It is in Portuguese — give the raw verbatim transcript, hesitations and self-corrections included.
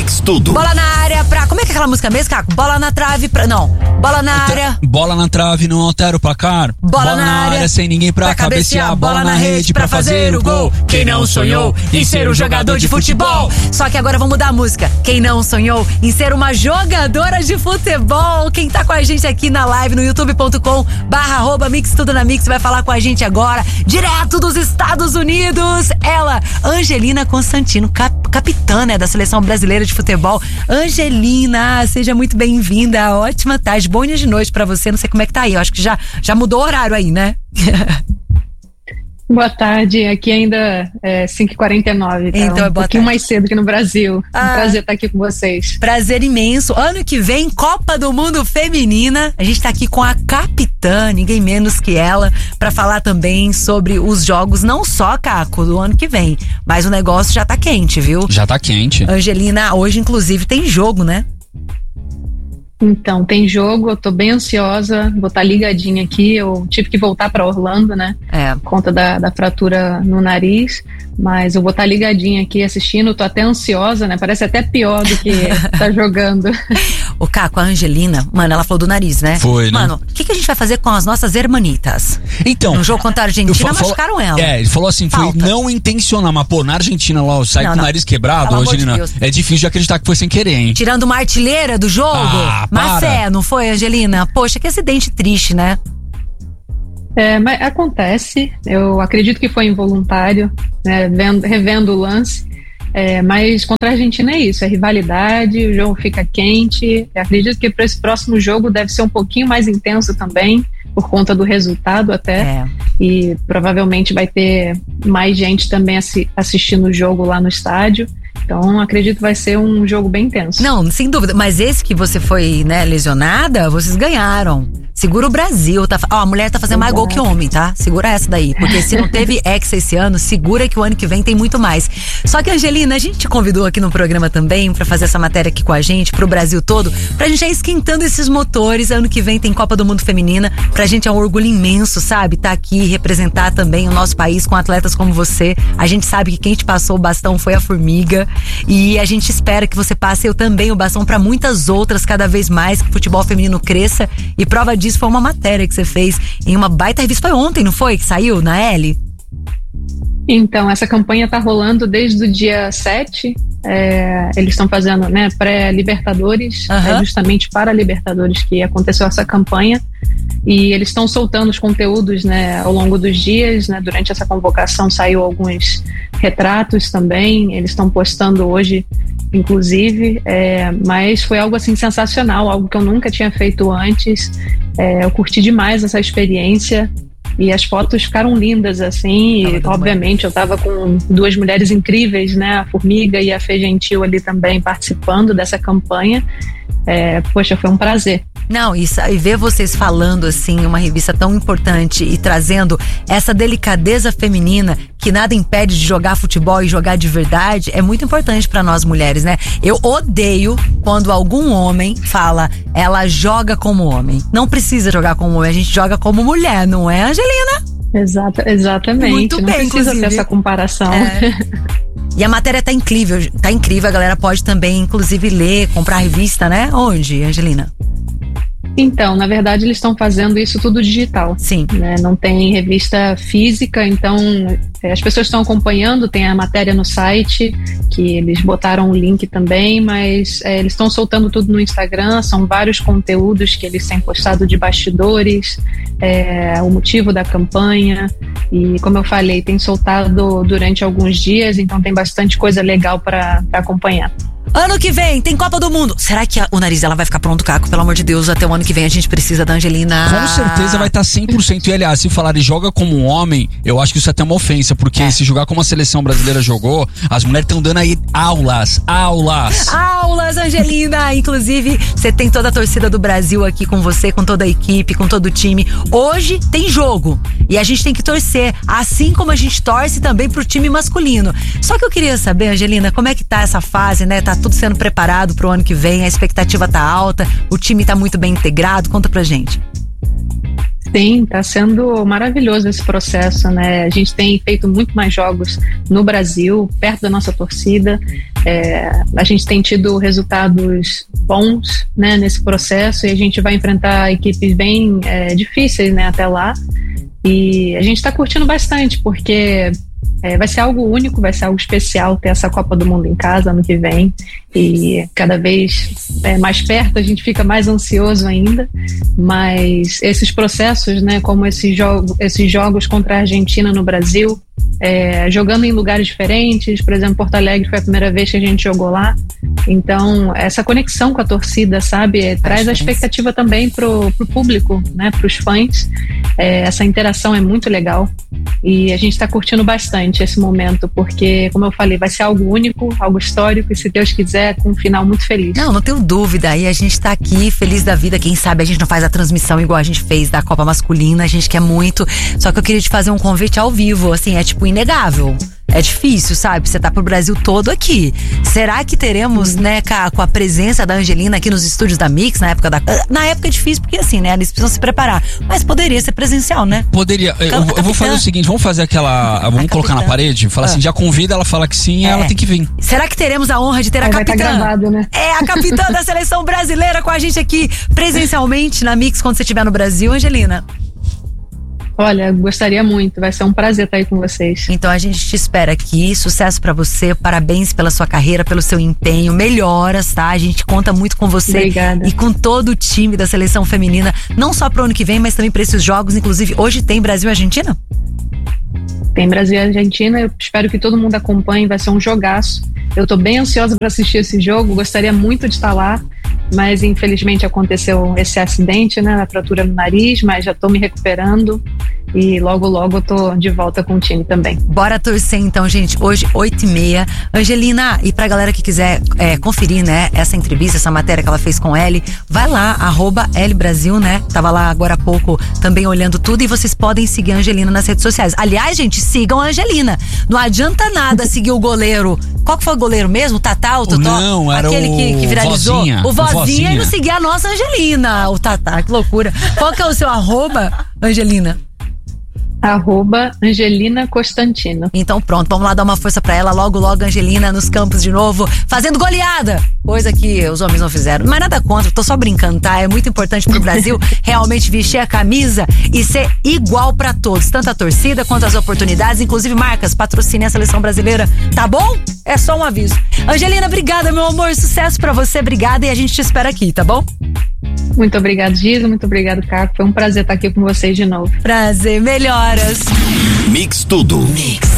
Mix Tudo. Bola na área pra... Como é que é aquela música mesmo, Caco? Bola na trave pra... Não. Bola na área. Bola na trave, não altera o placar. Bola, bola na, na área, área sem ninguém pra, pra cabecear. Bola na rede pra fazer o gol. Quem não sonhou em ser um jogador de futebol? Só que agora vamos mudar a música. Quem não sonhou em ser uma jogadora de futebol? Quem tá com a gente aqui na live no youtube ponto com barra arroba Mix Tudo na Mix vai falar com a gente agora, direto dos Estados Unidos. Ela, Angelina Constantino, cap capitã, né, da Seleção Brasileira de Futebol. Angelina, seja muito bem-vinda. Ótima tarde, bom dia de noite pra você. Não sei como é que tá aí, eu acho que já, já mudou o horário aí, né? Boa tarde, aqui ainda é cinco e quarenta e nove, tá? Então, um pouquinho tarde. mais cedo que no Brasil. Ah, um prazer estar aqui com vocês. Prazer imenso. Ano que vem, Copa do Mundo Feminina. A gente tá aqui com a capitã, ninguém menos que ela, pra falar também sobre os jogos, não só, Caco, do ano que vem, mas o negócio já tá quente, viu? Já tá quente. Angelina, hoje inclusive tem jogo, né? Então, tem jogo, eu tô bem ansiosa, vou estar ligadinha aqui, eu tive que voltar para Orlando, né, é. por conta da, da fratura no nariz, mas eu vou estar ligadinha aqui assistindo, tô até ansiosa, né, parece até pior do que tá jogando. O Caco, a Angelina, mano, ela falou do nariz, né? Foi, né? Mano, o que, que a gente vai fazer com as nossas hermanitas? Então... No jogo contra a Argentina, machucaram ela. É, ele falou assim, foi Falta. não intencional, mas pô, na Argentina lá, sai não, com não. o nariz quebrado, Angelina, de é difícil de acreditar que foi sem querer, hein? Tirando uma artilheira do jogo? Ah, mas é, não foi, Angelina? Poxa, que acidente triste, né? É, mas acontece, eu acredito que foi involuntário, né, vendo, revendo o lance, é, mas contra a Argentina é isso, é rivalidade, o jogo fica quente, eu acredito que para esse próximo jogo deve ser um pouquinho mais intenso também, por conta do resultado até, é. E provavelmente vai ter mais gente também assi- assistindo o jogo lá no estádio. Então, acredito que vai ser um jogo bem intenso. Não, sem dúvida. Mas esse que você foi, né, lesionada, vocês ganharam. Segura o Brasil. Tá, ó, a mulher tá fazendo mais gol que homem, tá? Segura essa daí. Porque se não teve Hexa esse ano, segura que o ano que vem tem muito mais. Só que, Angelina, a gente te convidou aqui no programa também pra fazer essa matéria aqui com a gente, pro Brasil todo, pra gente já ir esquentando esses motores. Ano que vem tem Copa do Mundo Feminina. Pra gente é um orgulho imenso, sabe? Tá aqui, representar também o nosso país com atletas como você. A gente sabe que quem te passou o bastão foi a Formiga. E a gente espera que você passe eu também o bastão para muitas outras, cada vez mais, que o futebol feminino cresça. E prova disso foi uma matéria que você fez em uma baita revista. Foi ontem, não foi? Que saiu na L? Então, essa campanha tá rolando desde o dia sete. É, eles estão fazendo, né, pré-Libertadores, uhum. é justamente para Libertadores que aconteceu essa campanha. E eles estão soltando os conteúdos, né, ao longo dos dias, né, durante essa convocação saiu alguns retratos também, eles estão postando hoje, inclusive, é, mas foi algo assim sensacional, algo que eu nunca tinha feito antes, é, eu curti demais essa experiência. E as fotos ficaram lindas, assim, e obviamente eu tava com duas mulheres incríveis, né, a Formiga e a Fê Gentil ali também participando dessa campanha. É, poxa, foi um prazer. Não, e, e ver vocês falando assim, uma revista tão importante e trazendo essa delicadeza feminina que nada impede de jogar futebol e jogar de verdade, é muito importante pra nós mulheres, né? Eu odeio quando algum homem fala, ela joga como homem. Não precisa jogar como homem, a gente joga como mulher, não é, Angelina? Exato, exatamente. Muito não bem, precisa inclusive. ter essa comparação. É. E a matéria tá incrível, tá incrível, a galera pode também, inclusive, ler, comprar a revista, né? Onde, Angelina? Então, na verdade, eles estão fazendo isso tudo digital. Sim. Né? Não tem revista física, então é, as pessoas estão acompanhando, tem a matéria no site, que eles botaram o link também, mas é, eles estão soltando tudo no Instagram, são vários conteúdos que eles têm postado de bastidores, é, o motivo da campanha, e como eu falei, tem soltado durante alguns dias, então tem bastante coisa legal para acompanhar. Ano que vem tem Copa do Mundo. Será que a, o nariz dela vai ficar pronto, Caco? Pelo amor de Deus, até o ano que vem a gente precisa da Angelina. Com certeza vai estar cem por cento. E aliás, se falar de joga como um homem, eu acho que isso é até uma ofensa, porque é. se jogar como a seleção brasileira jogou, as mulheres estão dando aí aulas, aulas. Aulas, Angelina. Inclusive, você tem toda a torcida do Brasil aqui com você, com toda a equipe, com todo o time. Hoje tem jogo e a gente tem que torcer, assim como a gente torce também pro time masculino. Só que eu queria saber, Angelina, como é que tá essa fase, né? Tá tudo sendo preparado pro ano que vem, a expectativa tá alta, o time tá muito bem integrado, conta pra gente. Sim, está sendo maravilhoso esse processo, né? A gente tem feito muito mais jogos no Brasil, perto da nossa torcida. É, a gente tem tido resultados bons, né, nesse processo, e a gente vai enfrentar equipes bem é, difíceis, né, até lá. E a gente está curtindo bastante, porque é, vai ser algo único, vai ser algo especial ter essa Copa do Mundo em casa ano que vem. E cada vez é, mais perto a gente fica mais ansioso ainda, mas esses processos, né, como esses, jogo, esses jogos contra a Argentina no Brasil, é, jogando em lugares diferentes, por exemplo, Porto Alegre foi a primeira vez que a gente jogou lá, então essa conexão com a torcida, sabe, é, traz a expectativa também pro, pro público, né, pros fãs, é, essa interação é muito legal e a gente está curtindo bastante esse momento, porque, como eu falei, vai ser algo único, algo histórico, e se Deus quiser, com um final muito feliz. Não, não tenho dúvida. E a gente tá aqui feliz da vida. Quem sabe a gente não faz a transmissão igual a gente fez da Copa Masculina. A gente quer muito. Só que eu queria te fazer um convite ao vivo. Assim, é tipo inegável. É difícil, sabe? Você tá pro Brasil todo aqui. Será que teremos, hum. né, com a presença da Angelina aqui nos estúdios da Mix, na época da... Na época é difícil, porque assim, né, eles precisam se preparar. Mas poderia ser presencial, né? Poderia. Eu, eu, eu vou fazer o seguinte, vamos fazer aquela... Vamos a colocar capitã. Na parede, falar ah. assim, já convida, ela fala que sim, é. ela tem que vir. Será que teremos a honra de ter é, a capitã? Vai tá gravado, né? É, a capitã da seleção brasileira com a gente aqui presencialmente na Mix quando você estiver no Brasil, Angelina? Olha, gostaria muito, vai ser um prazer estar aí com vocês. Então a gente te espera aqui, sucesso pra você, parabéns pela sua carreira, pelo seu empenho, melhoras, tá? A gente conta muito com você. Obrigada. E com todo o time da seleção feminina, não só pro ano que vem, mas também pra esses jogos, inclusive hoje tem Brasil e Argentina? Tem Brasil e Argentina, eu espero que todo mundo acompanhe, vai ser um jogaço. Eu tô bem ansiosa para assistir esse jogo, gostaria muito de estar lá, mas infelizmente aconteceu esse acidente, né, na fratura no nariz, mas já tô me recuperando e logo logo eu tô de volta com o time também. Bora torcer então, gente, hoje oito e meia. Angelina, e pra galera que quiser é, conferir, né, essa entrevista, essa matéria que ela fez com Ellie, vai lá, arroba Ellie Brasil, né, tava lá agora há pouco também olhando tudo, e vocês podem seguir a Angelina nas redes sociais. Aliás, gente, sigam a Angelina, não adianta nada seguir o goleiro. Qual que foi o goleiro mesmo? O Tatá, o Totó? Não, era aquele o que, que viralizou? Vozinha, o Vozinha, Vozinha e não seguir a nossa Angelina, o Tatá, que loucura. Qual que é o seu arroba, Angelina? Arroba Angelina Costantino. Então pronto, vamos lá dar uma força pra ela. Logo, logo, Angelina nos campos de novo, fazendo goleada, coisa que os homens não fizeram. Mas nada contra, tô só brincando, tá? É muito importante pro Brasil realmente vestir a camisa e ser igual pra todos, tanto a torcida quanto as oportunidades, inclusive marcas, patrocinem a seleção brasileira, tá bom? É só um aviso. Angelina, obrigada, meu amor, sucesso pra você, obrigada, e a gente te espera aqui, tá bom? Muito obrigado, Giza, muito obrigado, Caco, foi um prazer estar aqui com vocês de novo. Prazer, melhoras. Mix tudo. Mix.